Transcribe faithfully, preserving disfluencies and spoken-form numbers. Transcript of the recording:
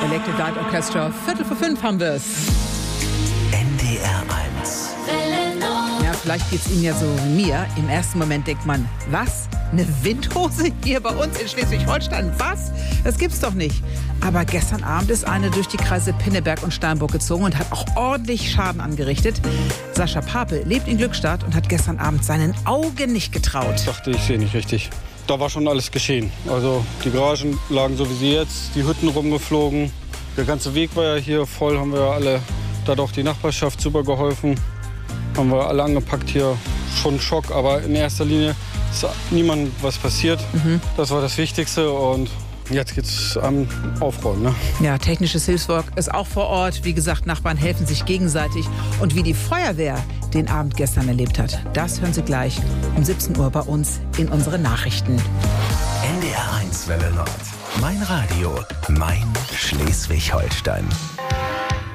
Electric Light Orchestra, Viertel vor fünf haben wir es. N D R eins. Ja, vielleicht geht's Ihnen ja so wie mir. Im ersten Moment denkt man, was? Eine Windhose hier bei uns in Schleswig-Holstein? Was? Das gibt's doch nicht. Aber gestern Abend ist eine durch die Kreise Pinneberg und Steinburg gezogen und hat auch ordentlich Schaden angerichtet. Sascha Pape lebt in Glückstadt und hat gestern Abend seinen Augen nicht getraut. Ich dachte, ich sehe nicht richtig. Da war schon alles geschehen. Also die Garagen lagen so wie sie jetzt, die Hütten rumgeflogen. Der ganze Weg war ja hier voll, haben wir ja alle, da hat auch die Nachbarschaft super geholfen. Haben wir alle angepackt hier, schon Schock, aber in erster Linie ist niemandem was passiert. Mhm. Das war das Wichtigste und jetzt geht's am Aufräumen. Ne? Ja, technisches Hilfswerk ist auch vor Ort. Wie gesagt, Nachbarn helfen sich gegenseitig. Und wie die Feuerwehr den Abend gestern erlebt hat, das hören Sie gleich um siebzehn Uhr bei uns in unseren Nachrichten. N D R eins Welle Nord. Mein Radio, mein Schleswig-Holstein.